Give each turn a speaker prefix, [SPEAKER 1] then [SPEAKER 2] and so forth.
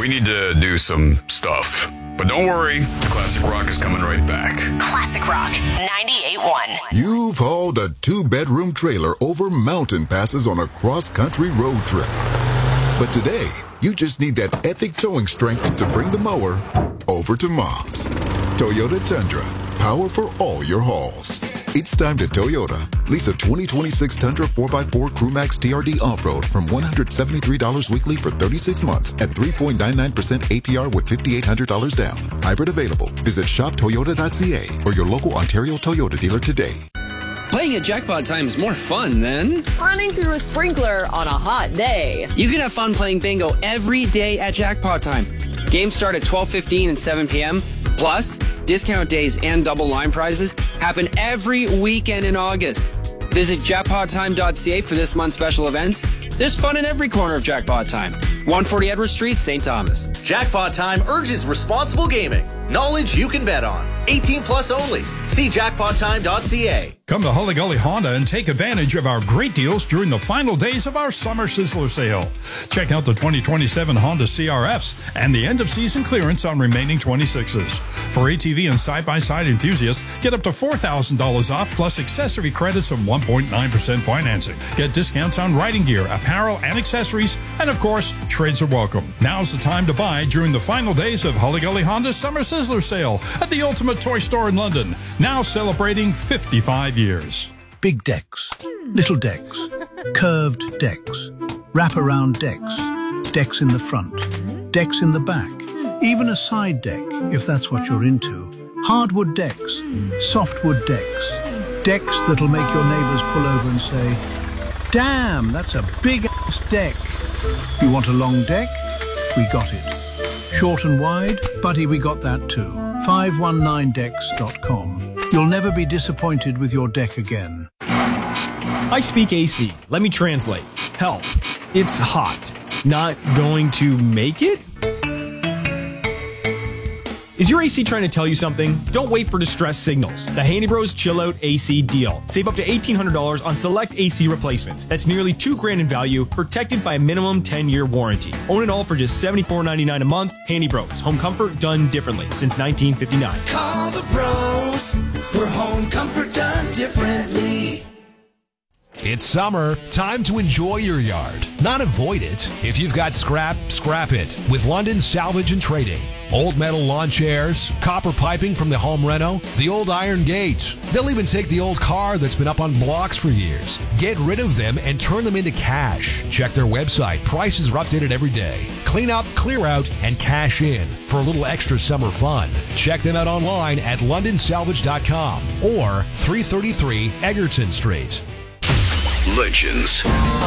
[SPEAKER 1] need to do some stuff. But don't worry, Classic Rock is coming right back.
[SPEAKER 2] Classic Rock 98.1.
[SPEAKER 3] You've hauled a 2-bedroom trailer over mountain passes on a cross-country road trip. But today, you just need that epic towing strength to bring the mower over to Mom's. Toyota Tundra, power for all your hauls. It's time to Toyota. Lease a 2026 Tundra 4x4 Crewmax TRD Off-Road from $173 weekly for 36 months at 3.99% APR with $5,800 down. Hybrid available. Visit shoptoyota.ca or your local Ontario Toyota dealer today.
[SPEAKER 4] Playing at Jackpot Time is more fun than
[SPEAKER 5] running through a sprinkler on a hot day.
[SPEAKER 4] You can have fun playing bingo every day at Jackpot Time. Games start at 12:15 and 7 p.m. Plus, discount days and double line prizes happen every weekend in August. Visit jackpottime.ca for this month's special events. There's fun in every corner of Jackpot Time. 140 Edward Street, St. Thomas.
[SPEAKER 6] Jackpot Time urges responsible gaming. Knowledge you can bet on. 18 plus only. See jackpottime.ca.
[SPEAKER 7] Come to Hully Gully Honda and take advantage of our great deals during the final days of our Summer Sizzler sale. Check out the 2027 Honda CRFs and the end-of-season clearance on remaining 26s. For ATV and side-by-side enthusiasts, get up to $4,000 off plus accessory credits of 1.9% financing. Get discounts on riding gear, apparel, and accessories. And, of course, trades are welcome. Now's the time to buy during the final days of Hully Gully Honda's Summer Sizzler sale at the Ultimate Toy Store in London, now celebrating 55 years.
[SPEAKER 8] Big decks, little decks, curved decks, wraparound decks, decks in the front, decks in the back, even a side deck if that's what you're into. Hardwood decks, softwood decks, decks that'll make your neighbors pull over and say, "Damn, that's a big-ass deck." You want a long deck? We got it. Short and wide? Buddy, we got that too. 519decks.com. You'll never be disappointed with your deck again.
[SPEAKER 9] I speak AC. Let me translate. Help. It's hot. Not going to make it? Is your AC trying to tell you something? Don't wait for distress signals. The Handy Bros Chill Out AC deal. Save up to $1,800 on select AC replacements. That's nearly $2,000 in value, protected by a minimum 10-year warranty. Own it all for just $74.99 a month. Handy Bros. Home comfort done differently since 1959.
[SPEAKER 10] Call the bros. For home comfort done differently.
[SPEAKER 11] It's summer, time to enjoy your yard, not avoid it. If you've got scrap, scrap it with London Salvage and Trading. Old metal lawn chairs, copper piping from the home reno, the old iron gates. They'll even take the old car that's been up on blocks for years. Get rid of them and turn them into cash. Check their website. Prices are updated every day. Clean out, clear out, and cash in for a little extra summer fun. Check them out online at londonsalvage.com or 333 Egerton Street.
[SPEAKER 12] Legends.